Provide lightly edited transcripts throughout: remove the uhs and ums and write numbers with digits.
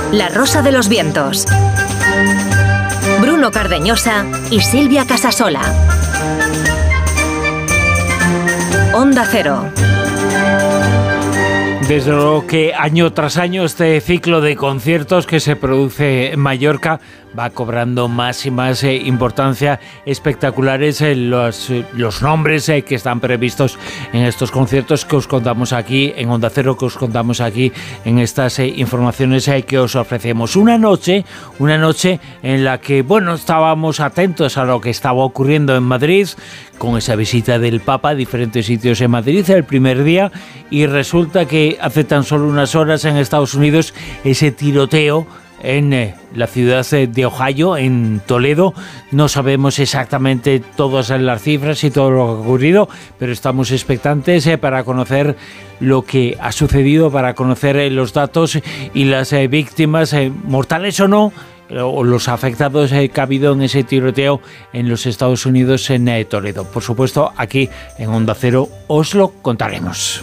La Rosa de los Vientos. Bruno Cardeñosa y Silvia Casasola. Onda Cero. Desde luego que año tras año este ciclo de conciertos que se produce en Mallorca va cobrando más y más importancia. Espectaculares los nombres que están previstos en estos conciertos que os contamos aquí en Onda Cero, que os contamos aquí en estas informaciones que os ofrecemos. Una noche en la que, estábamos atentos a lo que estaba ocurriendo en Madrid, con esa visita del Papa a diferentes sitios en Madrid el primer día, y resulta que hace tan solo unas horas en Estados Unidos ese tiroteo en la ciudad de Ohio, en Toledo. No sabemos exactamente todas las cifras y todo lo que ha ocurrido, pero estamos expectantes para conocer lo que ha sucedido, para conocer los datos y las víctimas, mortales o no, o los afectados que ha habido en ese tiroteo en los Estados Unidos, en Toledo. Por supuesto, aquí en Onda Cero os lo contaremos.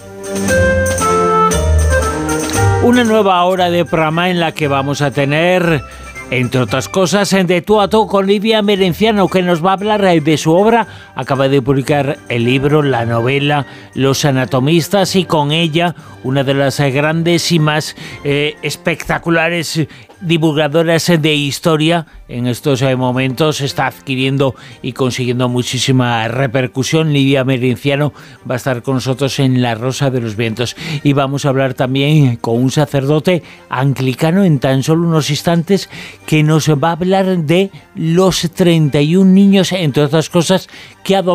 Una nueva hora de programa en la que vamos a tener, entre otras cosas, de tú a tú con Lidia Merenciano, que nos va a hablar de su obra. Acaba de publicar el libro, la novela Los Anatomistas, y con ella una de las grandes y más espectaculares divulgadoras de historia en estos momentos. Está adquiriendo y consiguiendo muchísima repercusión. Lidia Merenciano va a estar con nosotros en La Rosa de los Vientos, y vamos a hablar también con un sacerdote anglicano en tan solo unos instantes, que nos va a hablar de los 31 niños, entre otras cosas, que